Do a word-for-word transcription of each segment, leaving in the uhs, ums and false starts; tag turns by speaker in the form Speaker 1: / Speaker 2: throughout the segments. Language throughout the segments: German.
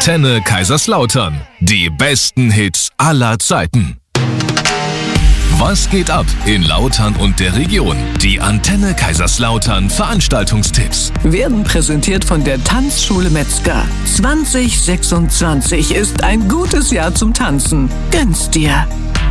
Speaker 1: Antenne Kaiserslautern. Die besten Hits aller Zeiten. Was geht ab in Lautern und der Region? Die Antenne Kaiserslautern Veranstaltungstipps
Speaker 2: werden präsentiert von der Tanzschule Metzger. zwanzig sechsundzwanzig ist ein gutes Jahr zum Tanzen. Gönn's dir!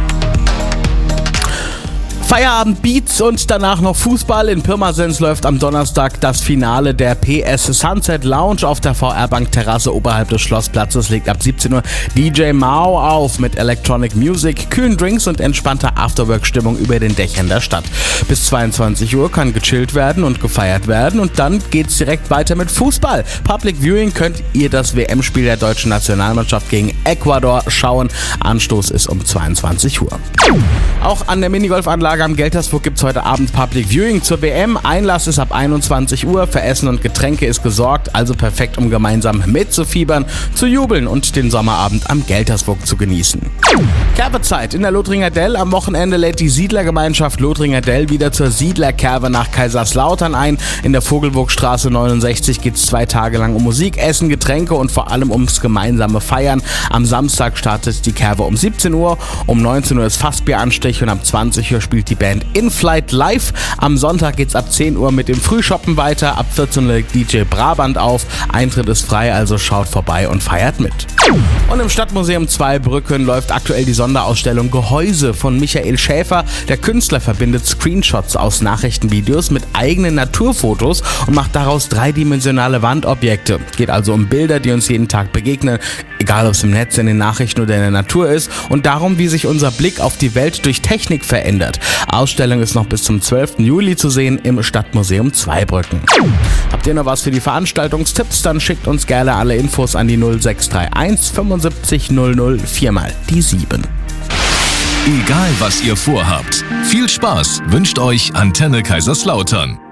Speaker 3: Feierabend Beats und danach noch Fußball. In Pirmasens läuft am Donnerstag das Finale der P S Sunset Lounge auf der V R-Bank Terrasse oberhalb des Schlossplatzes. Legt ab siebzehn Uhr D J Mao auf mit Electronic Music, kühlen Drinks und entspannter Afterwork-Stimmung über den Dächern der Stadt. Bis zweiundzwanzig Uhr kann gechillt werden und gefeiert werden und dann geht's direkt weiter mit Fußball. Public Viewing könnt ihr das W M-Spiel der deutschen Nationalmannschaft gegen Ecuador schauen. Anstoß ist um zweiundzwanzig Uhr. Auch an der Minigolfanlage am Geltersburg gibt es heute Abend Public Viewing zur W M. Einlass ist ab einundzwanzig Uhr. Für Essen und Getränke ist gesorgt, also perfekt, um gemeinsam mitzufiebern, zu jubeln und den Sommerabend am Geltersburg zu genießen. Kerbezeit in der Lothringer Dell. Am Wochenende lädt die Siedlergemeinschaft Lothringer Dell wieder zur Siedlerkerbe nach Kaiserslautern ein. In der Vogelburgstraße neunundsechzig geht es zwei Tage lang um Musik, Essen, Getränke und vor allem ums gemeinsame Feiern. Am Samstag startet die Kerbe um siebzehn Uhr. Um neunzehn Uhr ist Fassbieranstich und ab zwanzig Uhr spielt die Band In-Flight live. Am Sonntag geht's ab zehn Uhr mit dem Frühshoppen weiter. Ab vierzehn Uhr legt D J Brabant auf. Eintritt ist frei, also schaut vorbei und feiert mit. Und im Stadtmuseum Zweibrücken läuft aktuell die Sonderausstellung Gehäuse von Michael Schäfer. Der Künstler verbindet Screenshots aus Nachrichtenvideos mit eigenen Naturfotos und macht daraus dreidimensionale Wandobjekte. Geht also um Bilder, die uns jeden Tag begegnen, egal ob es im Netz, in den Nachrichten oder in der Natur ist, und darum, wie sich unser Blick auf die Welt durch Technik verändert. Ausstellung ist noch bis zum zwölften Juli zu sehen im Stadtmuseum Zweibrücken. Habt ihr noch was für die Veranstaltungstipps? Dann schickt uns gerne alle Infos an die null sechs drei eins fünfundsiebzig null null vier mal die sieben.
Speaker 1: Egal was ihr vorhabt, viel Spaß wünscht euch Antenne Kaiserslautern.